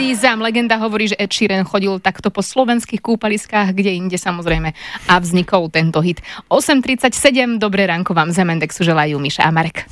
Zízam. Legenda hovorí, že Ed Sheeran chodil takto po slovenských kúpaliskách, kde inde samozrejme. A vznikol tento hit. 8:37, dobré ránko vám z Mendexu želajú Miša a Marek.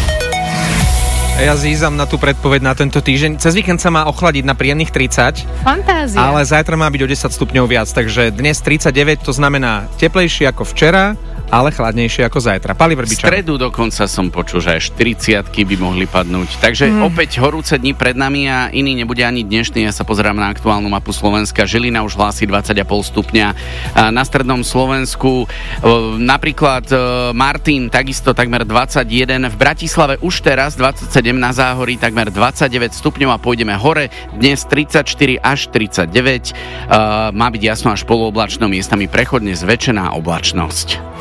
Ja zízam na tú predpoveď na tento týždeň. Cez víkend sa má ochladiť na príjemných 30. Fantázia. Ale zajtra má byť o 10 stupňov viac, takže dnes 39, to znamená teplejšie ako včera, ale chladnejšie ako zajtra. Pali Vrbičan. V stredu dokonca som počul, že až 40-ky by mohli padnúť. Takže opäť horúce dni pred nami a iný nebude ani dnešný. Ja sa pozerám na aktuálnu mapu Slovenska. Žilina už hlási 20,5 stupňa. Na strednom Slovensku napríklad Martin takisto takmer 21. V Bratislave už teraz 27, na Záhorí takmer 29 stupňov a pôjdeme hore. Dnes 34 až 39. Má byť jasno až polooblačno, miestami prechodne zväčšená oblačnosť.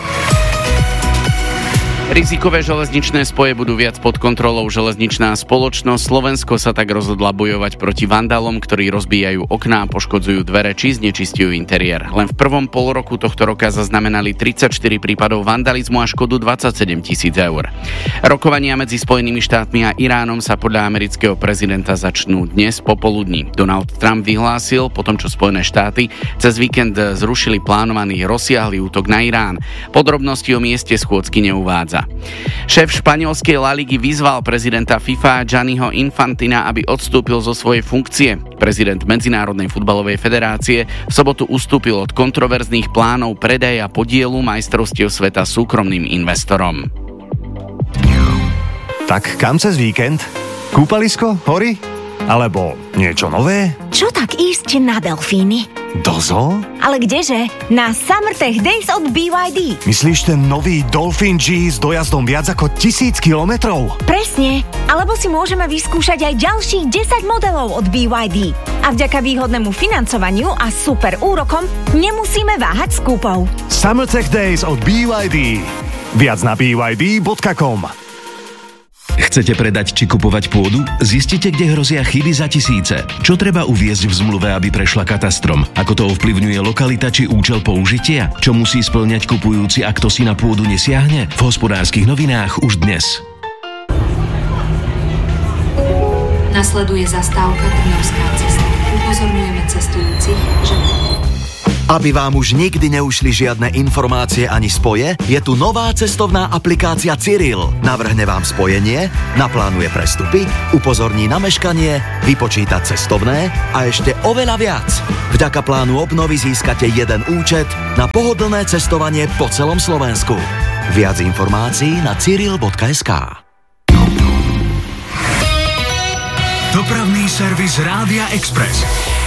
Rizikové železničné spoje budú viac pod kontrolou. Železničná spoločnosť Slovensko sa tak rozhodla bojovať proti vandalom, ktorí rozbíjajú okná, poškodzujú dvere či znečistujú interiér. Len v prvom polroku tohto roka zaznamenali 34 prípadov vandalizmu a škodu 27 000 eur. Rokovania medzi Spojenými štátmi a Iránom sa podľa amerického prezidenta začnú dnes popoludní. Donald Trump vyhlásil, potom čo Spojené štáty cez víkend zrušili plánovaný rozsiahly útok na Irán. Podrobnosti o mieste schôdzky neuvádza. Šéf španielskej La Ligy vyzval prezidenta FIFA Gianniho Infantina, aby odstúpil zo svojej funkcie. Prezident Medzinárodnej futbalovej federácie v sobotu ustúpil od kontroverzných plánov predaja podielu majstrovstiev sveta súkromným investorom. Tak kam cez víkend? Kúpalisko? Hory? Alebo niečo nové? Čo tak ísť na delfíny? Do zoo? Ale kdeže? Na Summertech Days od BYD. Myslíš ten nový Dolphin G s dojazdom viac ako 1000 kilometrov? Presne. Alebo si môžeme vyskúšať aj ďalších 10 modelov od BYD. A vďaka výhodnému financovaniu a super úrokom nemusíme váhať s kúpou. Summertech Days od BYD. Viac na byd.com. Chcete predať či kupovať pôdu? Zistite, kde hrozia chyby za tisíce. Čo treba uviesť v zmluve, aby prešla katastrom? Ako to ovplyvňuje lokalita či účel použitia? Čo musí spĺňať kupujúci, ak to si na pôdu nesiahne? V Hospodárskych novinách už dnes. Nasleduje zastávka Trnavská cesta. Upozorňujeme cestujúcich, že... Aby vám už nikdy neušli žiadne informácie ani spoje, je tu nová cestovná aplikácia Cyril. Navrhne vám spojenie, naplánuje prestupy, upozorní na meškanie, vypočíta cestovné a ešte oveľa viac. Vďaka plánu obnovy získate jeden účet na pohodlné cestovanie po celom Slovensku. Viac informácií na cyril.sk. Dopravný servis Rádia Express.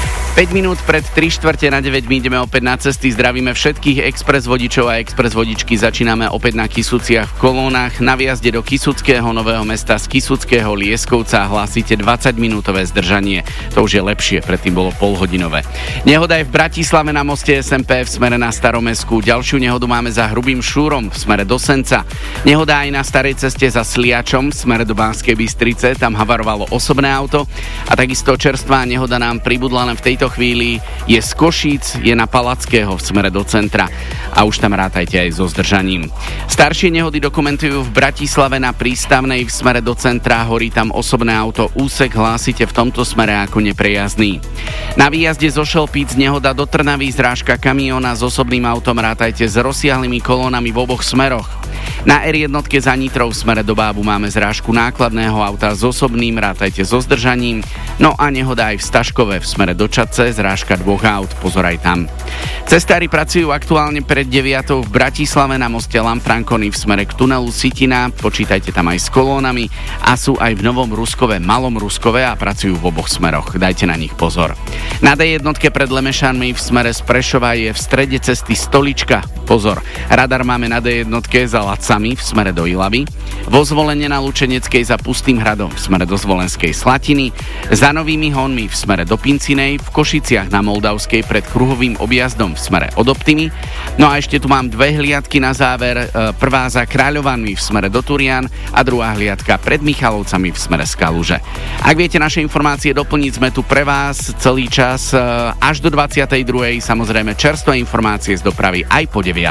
5 minút pred 8:45 my ideme opäť na cesty. Zdravíme všetkých express vodičov a express vodičky. Začíname opäť na Kysuciach v kolónach. Na výjazde do Kysuckého Nového Mesta z Kysuckého Lieskovca hlásite 20-minútové zdržanie. To už je lepšie, predtým bolo polhodinové. Nehoda je v Bratislave na moste SMP v smere na Staromestskú. Ďalšiu nehodu máme za Hrubým Šúrom v smere do Senca. Nehoda aj na starej ceste za Sliačom v smere do Banskej Bystrice. Tam havarovalo osobné auto. A takisto čerstvá nehoda nám pribudla len v tejto chvíli, je z Košíc, je na Palackého v smere do centra a už tam rátajte aj so zdržaním. Staršie nehody dokumentujú v Bratislave na Prístavnej v smere do centra, horí tam osobné auto, úsek hlásite v tomto smere ako neprejazdný. Na výjazde zo Šelpíc nehoda do Trnavy, zrážka kamióna s osobným autom, rátajte s rozsiahlými kolónami v oboch smeroch. Na R1 za Nitrou v smere do Bábu máme zrážku nákladného auta s osobným, rátajte so zdržaním. No a nehoda aj v Staškove v smere do Čadce, zrážka dvoch aut, pozor aj tam. Cestári pracujú aktuálne pred 9 v Bratislave na moste Lamfrankony v smere k tunelu Sitina, počítajte tam aj s kolónami a sú aj v Novom Ruskove, Malom Ruskove a pracujú v oboch smeroch, dajte na nich pozor. Na D1 pred Lemešanmi v smere z Prešova je v strede cesty Stolička, pozor, radar máme na D1 za Lacami v smere do Ilavy, vo Zvolene na Lučeneckej za Pustým hradom v smere do Zvolenskej Slatiny, za Novými Honmi v smere do Pincinej, v Košiciach na Moldavskej pred kruhovým objazdom v smere od Optimy. No a ešte tu mám dve hliadky na záver, prvá za Kráľovanmi v smere do Turian a druhá hliadka pred Michalovcami v smere z Kaluže. Ak viete naše informácie doplniť, sme tu pre vás celý čas až do 22. Samozrejme čerstvé informácie z dopravy aj po 9.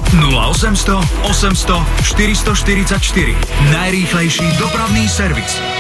0800 800 444. Najrýchlejší dopravný servis.